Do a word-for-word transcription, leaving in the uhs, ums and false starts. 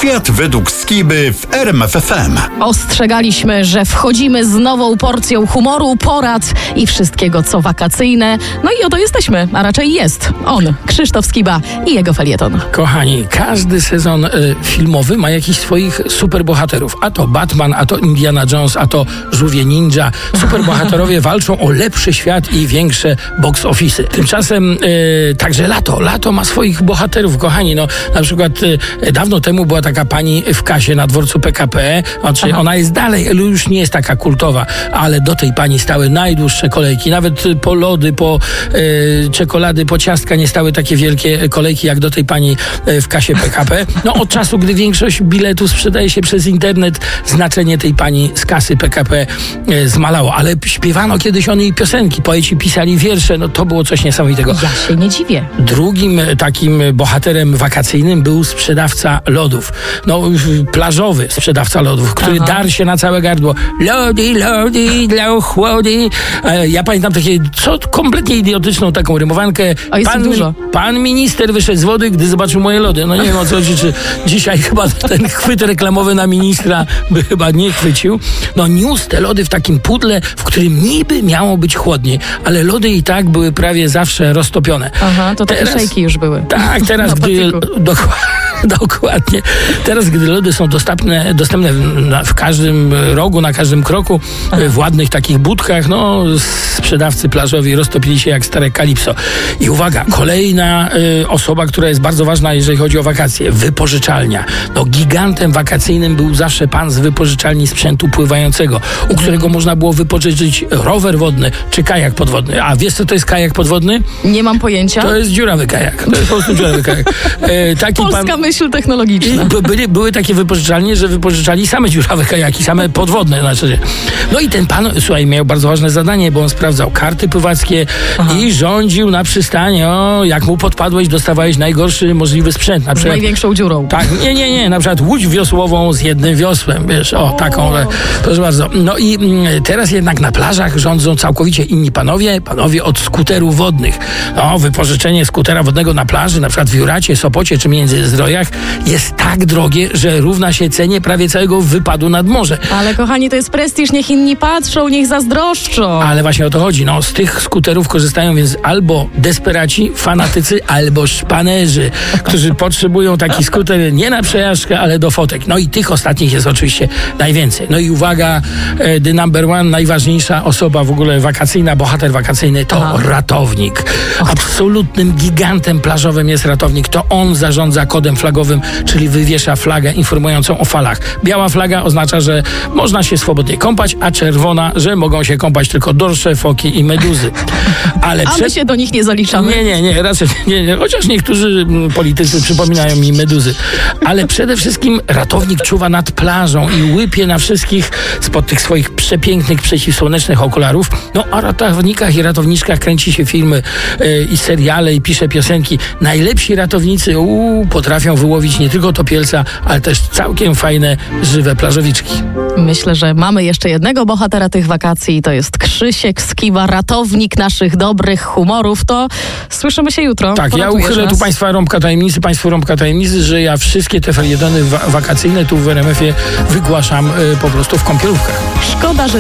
Świat według Skiby w R M F F M. Ostrzegaliśmy, że wchodzimy z nową porcją humoru, porad i wszystkiego, co wakacyjne. No i oto jesteśmy, a raczej jest on, Krzysztof Skiba i jego felieton. Kochani, każdy sezon y, filmowy ma jakichś swoich superbohaterów. A to Batman, a to Indiana Jones, a to Żółwie Ninja. Superbohaterowie walczą o lepszy świat i większe box office'y. Tymczasem y, także lato. Lato ma swoich bohaterów, kochani. No, na przykład y, dawno temu była taka pani w kasie na dworcu P K P. Znaczy, ona jest dalej, ale już nie jest taka kultowa, ale do tej pani stały najdłuższe kolejki. Nawet po lody, po y, czekolady, po ciastka nie stały takie wielkie kolejki jak do tej pani w kasie P K P. No od czasu, gdy większość biletów sprzedaje się przez internet, znaczenie tej pani z kasy P K P y, zmalało. Ale śpiewano kiedyś o niej piosenki, poeci pisali wiersze, no to było coś niesamowitego. Ja się nie dziwię. Drugim takim bohaterem wakacyjnym był sprzedawca lodów. No plażowy sprzedawca lodów, który Aha. darł się na całe gardło. Lody, lody, dla ochłody. E, ja pamiętam takie, co kompletnie idiotyczną taką rymowankę. O, jest pan, dużo. Pan minister wyszedł z wody, gdy zobaczył moje lody. No nie wiem o co chodzi, czy dzisiaj chyba ten chwyt reklamowy na ministra by chyba nie chwycił. No niósł te lody w takim pudle, w którym niby miało być chłodniej, ale lody i tak były prawie zawsze roztopione. Aha, to takie szejki już były. Tak, teraz gdy... Dokładnie. Dokładnie. Teraz, gdy lody są dostępne, dostępne w, w każdym rogu, na każdym kroku, Aha. w ładnych takich budkach, no sprzedawcy plażowi roztopili się jak stare kalipso. I uwaga, kolejna y, osoba, która jest bardzo ważna, jeżeli chodzi o wakacje. Wypożyczalnia. No gigantem wakacyjnym był zawsze pan z wypożyczalni sprzętu pływającego, u którego można było wypożyczyć rower wodny czy kajak podwodny. A wiesz, co to jest kajak podwodny? Nie mam pojęcia. To jest dziurawy kajak. To jest po prostu dziurawy kajak. E, taki Polska pan... myśl technologiczna. By, byli, były takie wypożyczalnie, że wypożyczali same dziurawe kajaki, same podwodne. Znaczy. No i ten pan, słuchaj, miał bardzo ważne zadanie, bo on sprawdzał karty pływackie Aha. i rządził na przystanie. O, jak mu podpadłeś, dostawałeś najgorszy możliwy sprzęt. Na przykład, z największą dziurą. Tak, nie, nie, nie. Na przykład łódź wiosłową z jednym wiosłem, wiesz, o, taką. O. Proszę bardzo. No i m, teraz jednak na plażach rządzą całkowicie inni panowie, panowie od skuterów wodnych. No, wypożyczenie skutera wodnego na plaży, na przykład w Juracie, Sopocie czy Międzyzdrojach jest tak drogie, że równa się cenie prawie całego wypadu nad morze. Ale kochani, to jest prestiż, niech inni patrzą, niech zazdroszczą. Ale właśnie o to chodzi. No, z tych skuterów korzystają więc albo desperaci, fanatycy, albo szpanerzy, którzy potrzebują taki skuter nie na przejażdżkę, ale do fotek. No i tych ostatnich jest oczywiście najwięcej. No i uwaga, the number one, najważniejsza osoba w ogóle wakacyjna, bohater wakacyjny to Aha. ratownik. Absolutnym gigantem plażowym jest ratownik. To on zarządza kodem flagowym, czyli wywiesza flagę informującą o falach. Biała flaga oznacza, że można się swobodnie kąpać, a czerwona, że mogą się kąpać tylko dorsze, foki i meduzy. Ale a my przed... się do nich nie zaliczamy. Nie, nie, nie, raczej nie, nie. Chociaż niektórzy politycy przypominają mi meduzy. Ale przede wszystkim ratownik czuwa nad plażą i łypie na wszystkich spod tych swoich przepięknych, przeciwsłonecznych okularów. No, o ratownikach i ratowniczkach kręci się filmy yy, i seriale i pisze piosenki. Najlepsi ratownicy uu, potrafią wyłowić nie tylko topielca, ale też całkiem fajne, żywe plażowiczki. Myślę, że mamy jeszcze jednego bohatera tych wakacji i to jest Krzysiek Skiba, ratownik naszych dobrych humorów. To słyszymy się jutro. Tak, ja uchylę nas. tu Państwa rąbka tajemnicy, Państwu rąbka tajemnicy, że ja wszystkie te felietony wa- wakacyjne tu w R M F ie wygłaszam y, po prostu w kąpielówkach. Szkoda, że